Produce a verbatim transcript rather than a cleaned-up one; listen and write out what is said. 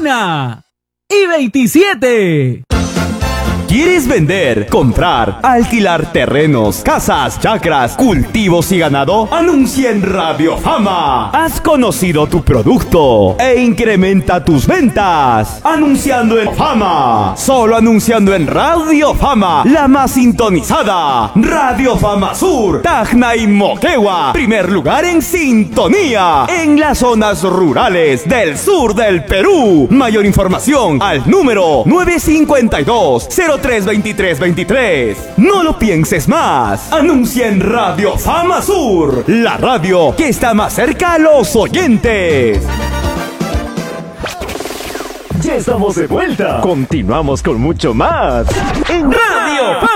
veintiuno y veintisiete. ¿Quieres vender, comprar, alquilar terrenos, casas, chacras, cultivos y ganado? Anuncia en Radio Fama. Has conocido tu producto e incrementa tus ventas. Anunciando en Fama. Solo anunciando en Radio Fama, la más sintonizada. Radio Fama Sur, Tacna y Moquegua. Primer lugar en sintonía en las zonas rurales del sur del Perú. Mayor información al número nueve cinco dos, cero tres veintitrés veintitrés. No lo pienses más. Anuncia en Radio Fama Sur, la radio que está más cerca a los oyentes. Ya estamos de vuelta. Continuamos con mucho más en Radio Fama.